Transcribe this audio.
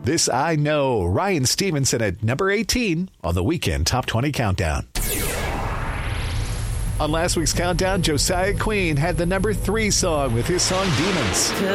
This I Know, Ryan Stevenson at number 18 on the Weekend Top 20 Countdown. On last week's countdown, Josiah Queen had the number 3 song with his song Demons.